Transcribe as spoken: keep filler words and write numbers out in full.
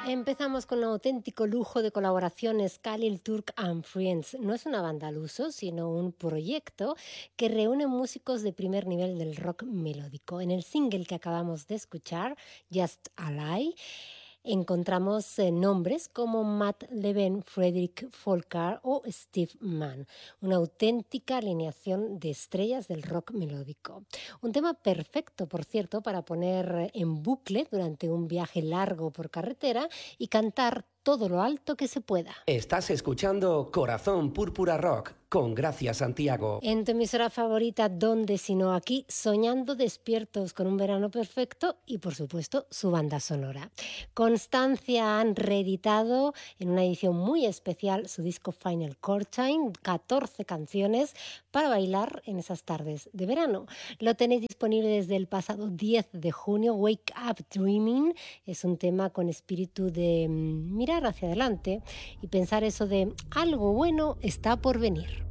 Empezamos con un auténtico lujo de colaboraciones Khalil Turk and Friends. No es una banda al uso, sino un proyecto que reúne músicos de primer nivel del rock melódico. En el single que acabamos de escuchar, Just a Lie, encontramos eh, nombres como Matt Leven, Frederick Folkar o Steve Mann, una auténtica alineación de estrellas del rock melódico. Un tema perfecto, por cierto, para poner en bucle durante un viaje largo por carretera y cantar todo lo alto que se pueda. Estás escuchando Corazón Púrpura Rock con Gracia Santiago. En tu emisora favorita, ¿dónde sino aquí? Soñando despiertos con un verano perfecto y, por supuesto, su banda sonora. Constancia han reeditado en una edición muy especial su disco Final Chord Time, catorce canciones para bailar en esas tardes de verano. Lo tenéis disponible desde el pasado diez de junio. Wake Up Dreaming es un tema con espíritu de mirar hacia adelante y pensar eso de algo bueno está por venir.